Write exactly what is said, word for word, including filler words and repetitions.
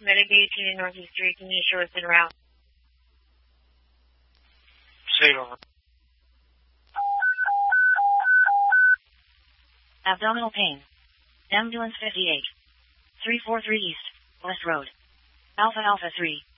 Medic eighteen Northeast Street, can you show us en route? Say over. Abdominal pain. Ambulance fifty-eight. three forty-three East, West Road. Alpha Alpha three.